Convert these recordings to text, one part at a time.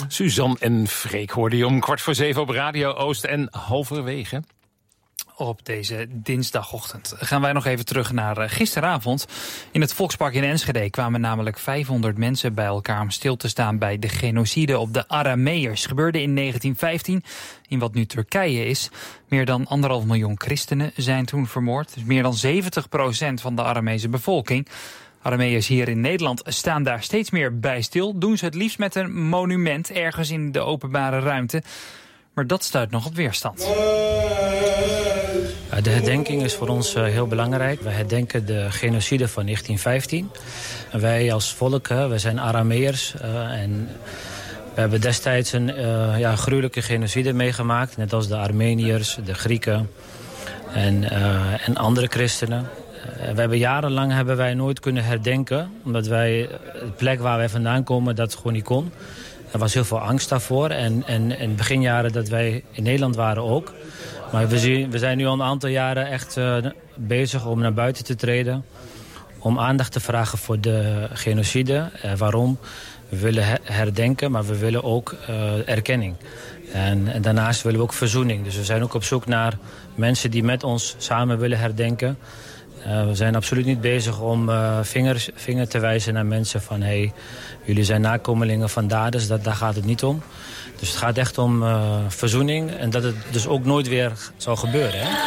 Suzanne en Freek hoorde je om 6:15 op Radio Oost en halverwege. Op deze dinsdagochtend gaan wij nog even terug naar gisteravond. In het Volkspark in Enschede kwamen namelijk 500 mensen bij elkaar om stil te staan bij de genocide op de Arameërs. Gebeurde in 1915 in wat nu Turkije is. Meer dan 1,5 miljoen christenen zijn toen vermoord. Dus meer dan 70% van de Aramese bevolking. Arameërs hier in Nederland staan daar steeds meer bij stil. Doen ze het liefst met een monument ergens in de openbare ruimte. Maar dat stuit nog op weerstand. De herdenking is voor ons heel belangrijk. We herdenken de genocide van 1915. En wij als volk, wij zijn Arameërs. En we hebben destijds een gruwelijke genocide meegemaakt. Net als de Armeniërs, de Grieken en andere christenen. Jarenlang hebben wij nooit kunnen herdenken. Omdat de plek waar wij vandaan komen, dat gewoon niet kon. Er was heel veel angst daarvoor. En in beginjaren dat wij in Nederland waren ook. Maar we zijn nu al een aantal jaren echt bezig om naar buiten te treden. Om aandacht te vragen voor de genocide. Waarom? We willen herdenken, maar we willen ook erkenning. En daarnaast willen we ook verzoening. Dus we zijn ook op zoek naar mensen die met ons samen willen herdenken. We zijn absoluut niet bezig om vinger te wijzen naar mensen van... hey, jullie zijn nakomelingen van daders, daar gaat het niet om. Dus het gaat echt om verzoening en dat het dus ook nooit weer zal gebeuren. Hè?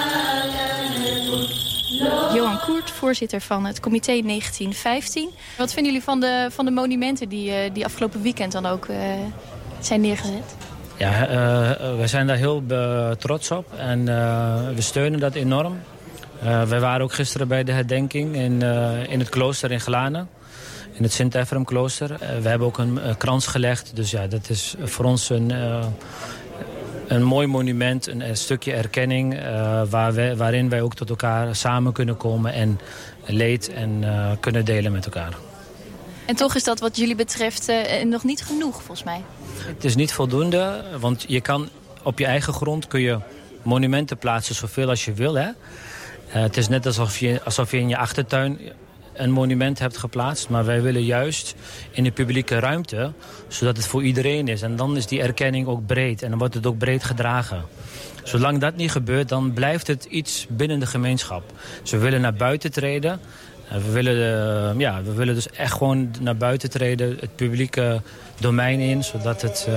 Johan Koert, voorzitter van het comité 1915. Wat vinden jullie van de monumenten die afgelopen weekend dan ook zijn neergezet? Ja, wij zijn daar heel trots op en we steunen dat enorm. Wij waren ook gisteren bij de herdenking in het klooster in Glanen. In het Sint-Ephrem klooster. We hebben ook een krans gelegd. Dus ja, dat is voor ons een mooi monument. Een stukje erkenning. Waarin wij ook tot elkaar samen kunnen komen. En leed kunnen delen met elkaar. En toch is dat wat jullie betreft nog niet genoeg volgens mij. Het is niet voldoende. Want je kan op je eigen grond kun je monumenten plaatsen zoveel als je wil. Hè? Het is net alsof je in je achtertuin een monument hebt geplaatst. Maar wij willen juist in de publieke ruimte, zodat het voor iedereen is. En dan is die erkenning ook breed. En dan wordt het ook breed gedragen. Zolang dat niet gebeurt, dan blijft het iets binnen de gemeenschap. Dus we willen naar buiten treden. We willen dus echt gewoon naar buiten treden. Het publieke domein in, zodat het